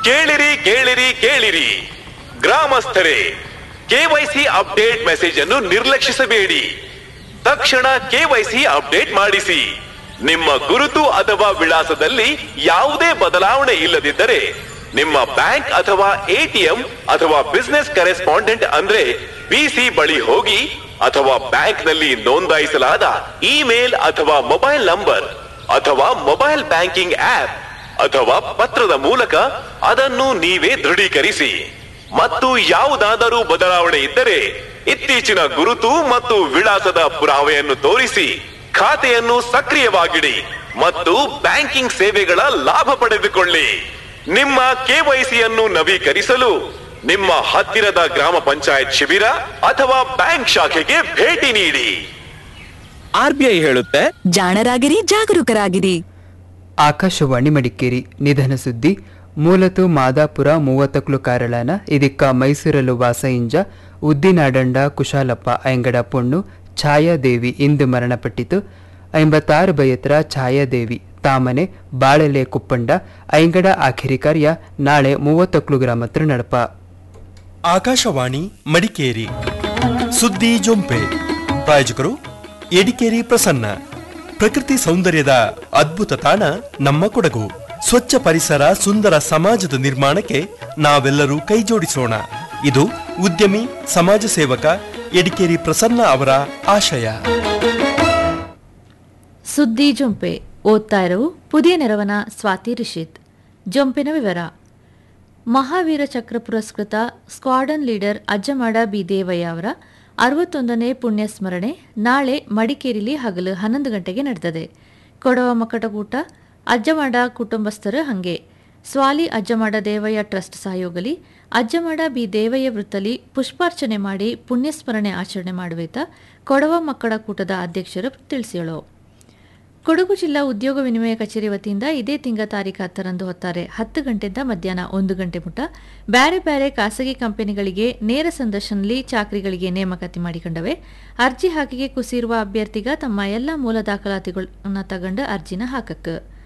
ಕೇಳಿರಿ ಕೇಳಿರಿ ಕೇಳಿರಿ ಗ್ರಾಮಸ್ಥರೇ, ಕೆವೈಸಿ ಅಪ್ಡೇಟ್ ಮೆಸೇಜ್ ಅನ್ನು ನಿರ್ಲಕ್ಷಿಸಬೇಡಿ. ತಕ್ಷಣ ಕೆವೈಸಿ ಅಪ್ಡೇಟ್ ಮಾಡಿಸಿ. ನಿಮ್ಮ ಗುರುತು ಅಥವಾ ವಿಳಾಸದಲ್ಲಿ ಯಾವುದೇ ಬದಲಾವಣೆ ಇಲ್ಲದಿದ್ದರೆ ನಿಮ್ಮ ಬ್ಯಾಂಕ್ ಅಥವಾ ಎಟಿಎಂ ಅಥವಾ ಬಿಸಿನೆಸ್ ಕರೆಸ್ಪಾಂಡೆಂಟ್ ಅಂದ್ರೆ ಬಿಸಿ ಬಳಿ ಹೋಗಿ, ಅಥವಾ ಬ್ಯಾಂಕ್ ನಲ್ಲಿ ನೋಂದಾಯಿಸಲಾದ ಇಮೇಲ್ ಅಥವಾ ಮೊಬೈಲ್ ನಂಬರ್ ಅಥವಾ ಮೊಬೈಲ್ ಬ್ಯಾಂಕಿಂಗ್ ಆಪ್ ಅಥವಾ ಪತ್ರದ ಮೂಲಕ ಅದನ್ನು ನೀವೇ ದೃಢೀಕರಿಸಿ. ಮತ್ತು ಯಾವುದಾದರೂ ಬದಲಾವಣೆ ಇದ್ದರೆ ಇತ್ತೀಚಿನ ಗುರುತು ಮತ್ತು ವಿಳಾಸದ ಪುರಾವೆಯನ್ನು ತೋರಿಸಿ ಖಾತೆಯನ್ನು ಸಕ್ರಿಯವಾಗಿಡಿ ಮತ್ತು ಬ್ಯಾಂಕಿಂಗ್ ಸೇವೆಗಳ ಲಾಭ ಪಡೆದುಕೊಳ್ಳಿ. ನಿಮ್ಮ ಕೆವೈಸಿಯನ್ನು ನವೀಕರಿಸಲು ನಿಮ್ಮ ಹತ್ತಿರದ ಗ್ರಾಮ ಪಂಚಾಯತ್ ಶಿಬಿರ ಅಥವಾ ಬ್ಯಾಂಕ್ ಶಾಖೆಗೆ ಭೇಟಿ ನೀಡಿ. ಆರ್ಬಿಐ ಹೇಳುತ್ತೆ, ಜಾಣರಾಗಿರಿ, ಜಾಗರೂಕರಾಗಿರಿ. ಆಕಾಶವಾಣಿ ಮಡಿಕೇರಿ ನಿಧನ ಸುದ್ದಿ. ಮೂಲತು ಮಾದಾಪುರ 30 ಕಾರಳಾನ ಇದಕ್ಕ ಮೈಸೂರಲು ವಾಸ ಇಂಜ ಉದ್ದಿನಾಡಂಡ ಕುಶಾಲಪ್ಪ ಐಂಗಡ ಪೊಣ್ಣು ಛಾಯಾದೇವಿ ಇಂದು ಮರಣಪಟ್ಟಿತು. 56 ಬಯತ್ರ ಛಾಯಾದೇವಿ ತಾಮನೆ ಬಾಳೆಲೆ ಕುಪ್ಪಂಡ ಐಂಗಡ ಆಖಿರಿ ಕಾರ್ಯ ನಾಳೆ 30 ಗ್ರಾಮತ್ರ ನಡಪ. ಆಕಾಶವಾಣಿ ಮಡಿಕೇರಿ ಸುದ್ದಿ ಜೊಂಪೆ. ಪ್ರಾಯೋಜಕರು ಎಡಿಕೇರಿ ಪ್ರಸನ್ನ. ಪ್ರಕೃತಿ ಸೌಂದರ್ಯದ ಅದ್ಭುತ ತಾಣ ನಮ್ಮ ಕೊಡಗು. ಸ್ವಚ್ಛ ಪರಿಸರ, ಸುಂದರ ಸಮಾಜದ ನಿರ್ಮಾಣಕ್ಕೆ ನಾವೆಲ್ಲರೂ ಕೈಜೋಡಿಸೋಣ. ಇದು ಉದ್ಯಮಿ ಸಮಾಜ ಸೇವಕ ಎಡಿಕೇರಿ ಪ್ರಸನ್ನ ಅವರ ಆಶಯ. ಸುದ್ದಿ ಜೊಂಪೆ ಓದ್ತಾ ಇರವು ಪುದಿಯ ನೆರವನ ಸ್ವಾತಿ ರಿಷಿತ್. ಜೊಂಪಿನ ವಿವರ. ಮಹಾವೀರ ಚಕ್ರ ಪುರಸ್ಕೃತ squadron leader Ajjamada B Devaiah ಅವರ 61ನೇ ಪುಣ್ಯ ಸ್ಮರಣೆ ನಾಳೆ ಮಡಿಕೇರಿಲಿ ಹಗಲು 11 ಗಂಟೆಗೆ ನಡೆದಿದೆ. ಕೊಡವ ಮಕ್ಕಟಕೂಟ ಅಜ್ಜಮಾಡ ಕುಟುಂಬಸ್ಥರು ಹಂಗೆ ಸ್ವಾಲಿ ಅಜ್ಜಮಾಡ ದೇವಯ್ಯ ಟ್ರಸ್ಟ್ ಸಹಯೋಗಲಿ ಅಜ್ಜಮಾಡ ಬಿ ದೇವಯ್ಯ ವೃತ್ತಲಿ ಪುಷ್ಪಾರ್ಚನೆ ಮಾಡಿ ಪುಣ್ಯಸ್ಮರಣೆ ಆಚರಣೆ ಮಾಡುವೇತ ಕೊಡವ ಮಕ್ಕಳ ಕೂಟದ ಅಧ್ಯಕ್ಷರು ತಿಳಿಸಿದರು. ಕೊಡಗು ಜಿಲ್ಲಾ ಉದ್ಯೋಗ ವಿನಿಮಯ ಕಚೇರಿ ವತಿಯಿಂದ ಇದೇ ತಿಂಗಳ ತಾರೀಖು 10ರಂದು ಹೊತ್ತಾರೆ 10 ಗಂಟೆಯಿಂದ ಮಧ್ಯಾಹ್ನ 1 ಗಂಟೆ ಮುಟ ಬ್ಯಾರೆ ಬ್ಯಾರೆ ಖಾಸಗಿ ಕಂಪನಿಗಳಿಗೆ ನೇರ ಸಂದರ್ಶನದಲ್ಲಿ ಚಾಕರಿಗಳಿಗೆ ನೇಮಕಾತಿ ಮಾಡಿಕೊಂಡವೆ. ಅರ್ಜಿ ಹಾಕಿಗೆ ಕುಸಿರುವ ಅಭ್ಯರ್ಥಿಗ ತಮ್ಮ ಎಲ್ಲ ಮೂಲ ದಾಖಲಾತಿಗಳನ್ನ ತಗೊಂಡು ಅರ್ಜಿನ ಹಾಕಕ್ಕೆ